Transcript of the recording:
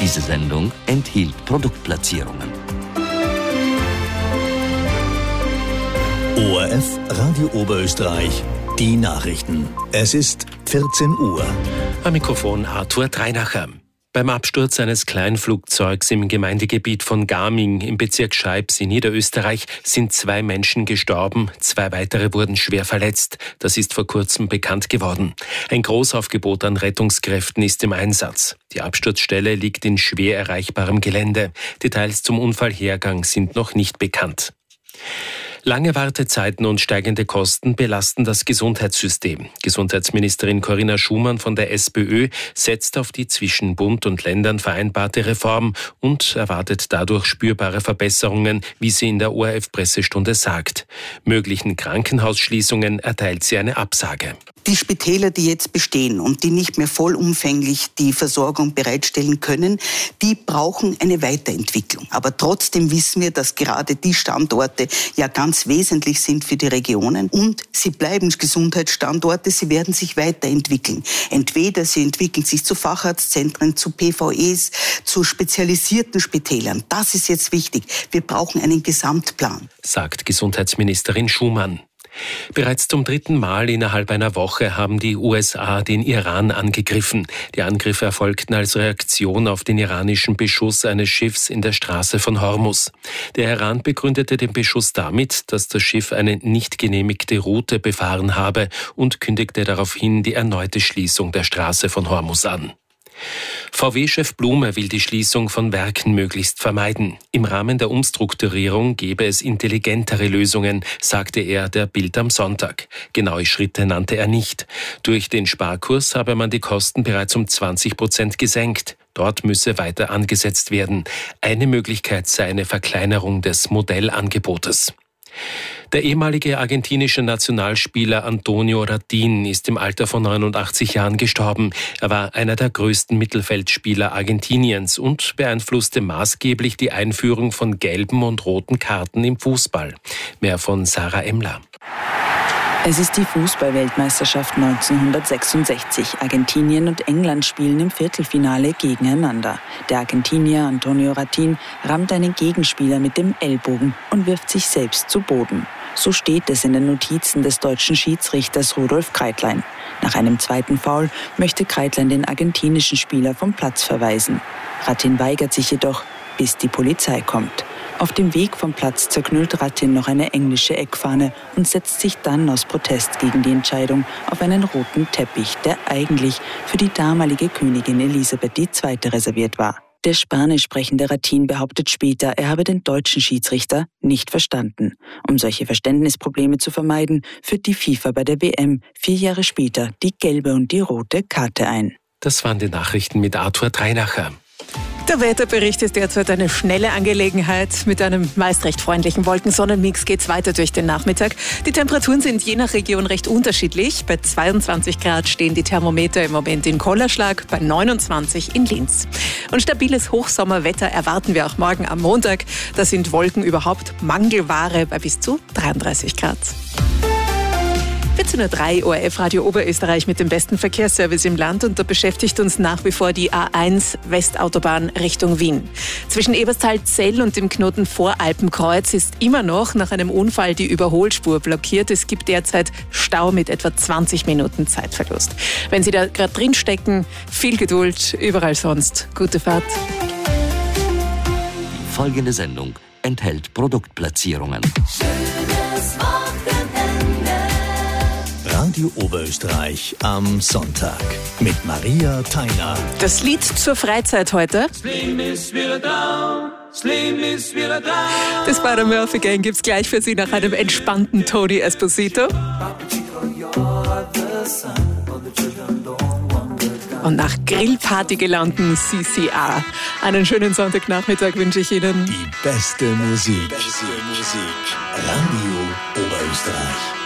Diese Sendung enthielt Produktplatzierungen. ORF Radio Oberösterreich, die Nachrichten. Es ist 14 Uhr. Am Mikrofon Arthur Dreinacher. Beim Absturz eines Kleinflugzeugs im Gemeindegebiet von Gaming im Bezirk Scheibs in Niederösterreich sind 2 Menschen gestorben, 2 weitere wurden schwer verletzt. Das ist vor kurzem bekannt geworden. Ein Großaufgebot an Rettungskräften ist im Einsatz. Die Absturzstelle liegt in schwer erreichbarem Gelände. Details zum Unfallhergang sind noch nicht bekannt. Lange Wartezeiten und steigende Kosten belasten das Gesundheitssystem. Gesundheitsministerin Corinna Schumann von der SPÖ setzt auf die zwischen Bund und Ländern vereinbarte Reform und erwartet dadurch spürbare Verbesserungen, wie sie in der ORF-Pressestunde sagt. Möglichen Krankenhausschließungen erteilt sie eine Absage. Die Spitäler, die jetzt bestehen und die nicht mehr vollumfänglich die Versorgung bereitstellen können, die brauchen eine Weiterentwicklung. Aber trotzdem wissen wir, dass gerade die Standorte ja ganz wesentlich sind für die Regionen und sie bleiben Gesundheitsstandorte, sie werden sich weiterentwickeln. Entweder sie entwickeln sich zu Facharztzentren, zu PVEs, zu spezialisierten Spitälern. Das ist jetzt wichtig. Wir brauchen einen Gesamtplan, sagt Gesundheitsministerin Schumann. Bereits zum 3. Mal innerhalb einer Woche haben die USA den Iran angegriffen. Die Angriffe erfolgten als Reaktion auf den iranischen Beschuss eines Schiffs in der Straße von Hormuz. Der Iran begründete den Beschuss damit, dass das Schiff eine nicht genehmigte Route befahren habe und kündigte daraufhin die erneute Schließung der Straße von Hormuz an. VW-Chef Blume will die Schließung von Werken möglichst vermeiden. Im Rahmen der Umstrukturierung gebe es intelligentere Lösungen, sagte er der Bild am Sonntag. Genaue Schritte nannte er nicht. Durch den Sparkurs habe man die Kosten bereits um 20% gesenkt. Dort müsse weiter angesetzt werden. Eine Möglichkeit sei eine Verkleinerung des Modellangebotes. Der ehemalige argentinische Nationalspieler Antonio Ratín ist im Alter von 89 Jahren gestorben. Er war einer der größten Mittelfeldspieler Argentiniens und beeinflusste maßgeblich die Einführung von gelben und roten Karten im Fußball. Mehr von Sarah Emmler. Es ist die Fußball-Weltmeisterschaft 1966. Argentinien und England spielen im Viertelfinale gegeneinander. Der Argentinier Antonio Ratín rammt einen Gegenspieler mit dem Ellbogen und wirft sich selbst zu Boden. So steht es in den Notizen des deutschen Schiedsrichters Rudolf Kreitlein. Nach einem zweiten Foul möchte Kreitlein den argentinischen Spieler vom Platz verweisen. Ratín weigert sich jedoch, bis die Polizei kommt. Auf dem Weg vom Platz zerknüllt Ratín noch eine englische Eckfahne und setzt sich dann aus Protest gegen die Entscheidung auf einen roten Teppich, der eigentlich für die damalige Königin Elisabeth II. Reserviert war. Der spanisch sprechende Ratín behauptet später, er habe den deutschen Schiedsrichter nicht verstanden. Um solche Verständnisprobleme zu vermeiden, führt die FIFA bei der WM 4 Jahre später die gelbe und die rote Karte ein. Das waren die Nachrichten mit Arthur Dreinacher. Der Wetterbericht ist derzeit eine schnelle Angelegenheit. Mit einem meist recht freundlichen Wolkensonnenmix geht's weiter durch den Nachmittag. Die Temperaturen sind je nach Region recht unterschiedlich. Bei 22 Grad stehen die Thermometer im Moment in Kollerschlag, bei 29 in Linz. Und stabiles Hochsommerwetter erwarten wir auch morgen am Montag. Da sind Wolken überhaupt Mangelware bei bis zu 33 Grad. 14.03 Uhr, ORF Radio Oberösterreich mit dem besten Verkehrsservice im Land und da beschäftigt uns nach wie vor die A1 Westautobahn Richtung Wien. Zwischen Eberstal-Zell und dem Knoten Voralpenkreuz ist immer noch nach einem Unfall die Überholspur blockiert. Es gibt derzeit Stau mit etwa 20 Minuten Zeitverlust. Wenn Sie da gerade drin stecken, viel Geduld, überall sonst gute Fahrt. Die folgende Sendung enthält Produktplatzierungen. Schönes Wochenende. Radio Oberösterreich am Sonntag mit Maria Theiner. Das Lied zur Freizeit heute. Slim ist wieder da, Slim ist wieder da. Das Spider-Murphy Gang gibt's gleich für Sie nach einem entspannten Tony Esposito. Und nach Grillparty gelangten CCR. Einen schönen Sonntagnachmittag wünsche ich Ihnen. Die beste Musik. Radio Oberösterreich.